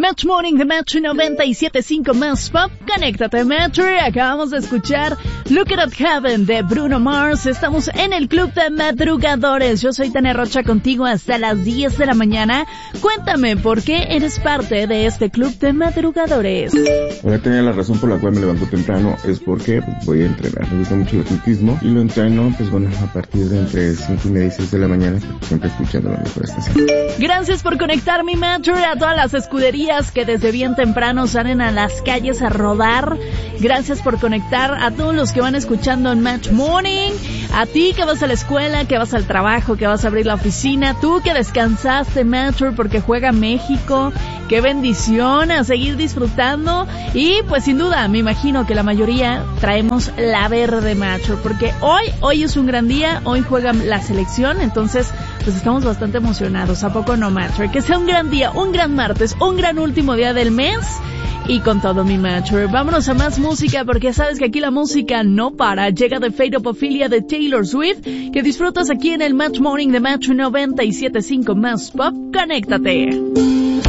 Match Morning de Match 97.5 Más Pop. Conéctate, Match. Acabamos de escuchar Look It Up Heaven de Bruno Mars. Estamos en el Club de Madrugadores. Yo soy Tania Rocha, contigo hasta las 10 de la mañana. Cuéntame, ¿por qué eres parte de este Club de Madrugadores? Ahora tenía la razón por la cual me levanto temprano, es porque voy a entrenar. Me gusta mucho el atletismo y lo entreno, pues bueno, a partir de entre 5:30 y 6 de la mañana, siempre escuchando la mejor estación. Gracias por conectar, mi Match, a todas las escuderías que desde bien temprano salen a las calles a rodar. Gracias por conectar a todos los que van escuchando en Match Morning, a ti que vas a la escuela, que vas al trabajo, que vas a abrir la oficina, tú que descansaste, Match, porque juega México. Qué bendición, a seguir disfrutando. Y pues sin duda, me imagino que la mayoría traemos la verde, Macho, porque hoy es un gran día, hoy juega la selección, entonces pues estamos bastante emocionados. ¿A poco no, Macho? Que sea un gran día, un gran martes, un gran último día del mes. Y con todo, mi Macho, vámonos a más música, porque sabes que aquí la música no para. Llega The Fate of Ophelia de Taylor Swift, que disfrutas aquí en el Match Morning de Match 97.5 Más Pop. Conéctate.